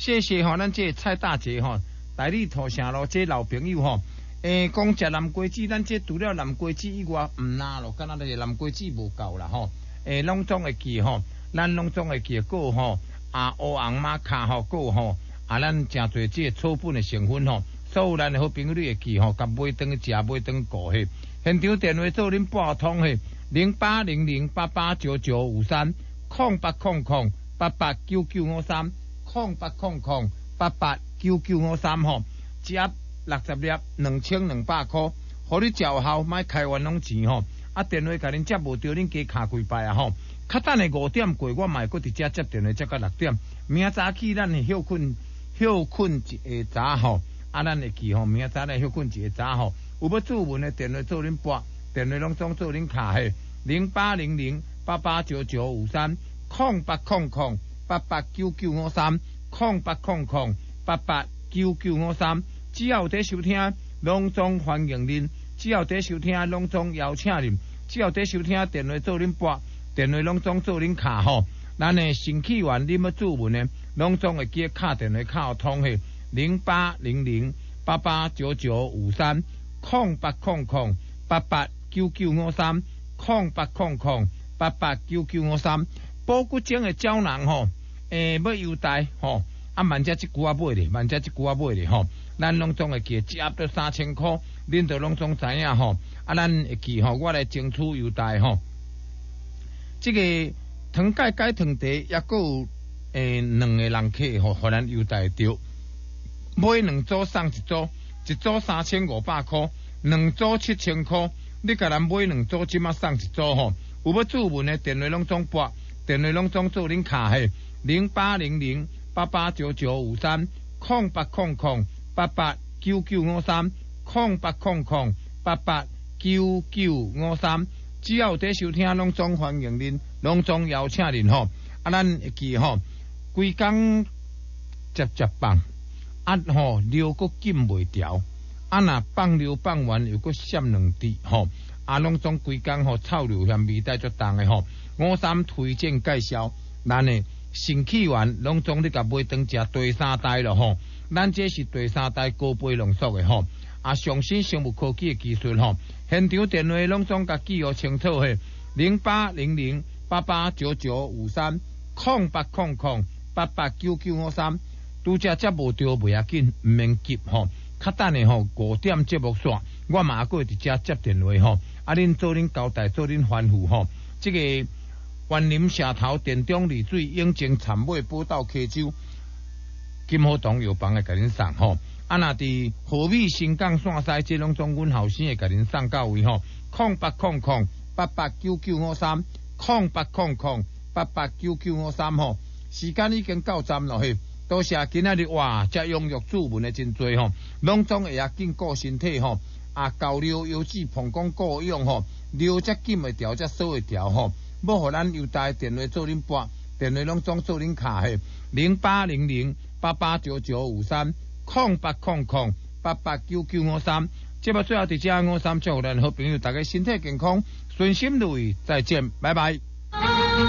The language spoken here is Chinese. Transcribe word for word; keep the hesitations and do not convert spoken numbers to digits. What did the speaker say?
谢谢吼，咱这蔡大姐吼，大理土城路这老朋友吼，诶，讲食南瓜子，咱这除了南瓜子以外，毋拿咯，敢若个南瓜子无够啦吼，诶，拢总会记吼，咱拢总会记个吼，啊，乌红马卡吼，个吼，啊，咱诚侪这草本的成分吼，所有咱的好朋友你会记吼，甲买顿食，买顿顾嘿，现场电话做恁拨通嘿，零八零零八八九九五三，空八空空八八九九五三。空八空空八八九九五三吼，一盒六十粒，两千两百块，互你照效，买开完拢钱吼。啊，电话甲恁接无着，恁加卡几摆啊吼。较等的五点过，我嘛会搁伫遮接电话，接到六点。明仔早起咱会休困，休困一下早吼。啊，咱会记吼，明仔早咱休困一下早吼。有要注文的电话做恁拨，电话拢总做恁卡嘿，零八零零八八九九五三，空八空空。八八九九五三，空八空空八八九九五三，只要有在收听，拢总欢迎恁；只要有在收听，拢总邀请恁；只要有在收听，电话做恁拨，电话拢总做恁卡吼。咱的新起源，恁要注文呢，拢总会记卡电话卡通嘿，零八零零八八九九五三，空八空空八八九九五三，空八空空八八九九五三。保骨精的胶囊吼，诶、欸，要优待吼，啊，万只一句啊买咧，万只一句啊买咧吼，咱拢总会记，一盒都三千块，恁都拢总知影吼，啊，咱会记吼，我来争取优待吼。这个糖钙钙糖茶也够有诶，两个人客吼，互咱优待着，买两组送一组，一组三千五百块，两组七千块，你甲咱买两组，即马送一组吼，有要注文的电话拢总拨。电话拢总做恁卡嘿，零八零零八八九九五三，空八空空八八九九五三，空八空空八八九九五三，只要有在收听，拢总欢迎恁，拢总邀请恁吼。啊，咱会记吼，规工接接放，啊吼流个紧袂调，啊若放流放完又个闪两滴吼，啊拢总规工吼臭流香味带足重的吼。五三推荐介绍，咱的新起源拢总你甲买当食第三代咯吼，咱这是第三代高倍浓缩的吼，啊上新生物科技的技术吼，现场电话拢总甲记号清楚嘿，零八零零八八九九五三，空八空空八八九九五三，拄则接无着袂要紧，毋免急吼，较等的吼五点节目线，我嘛还会伫遮接电话吼，啊恁做恁交代，做恁吩咐吼，这个。万林社头电中丽水永靖产尾宝岛溪州金河东药房会甲恁送吼，啊若伫河美新港线西这拢总阮后生会甲恁送到位吼，空八空空八八九九五三，空八空空八八九九五三吼，时间已经到站咯嘿，多谢今仔日哇，遮踊跃注文的真多吼，拢总会啊兼顾身体吼，啊高尿油脂膀胱够用吼，尿则紧会调，则少会调吼。要互咱优待电话做恁拨，电话拢总做恁卡嘿，零八零零八八九九五三，空八空空八八九九五三。节目最后伫遮五三祝咱好朋友大家身体健康，顺心如意，再见，拜拜。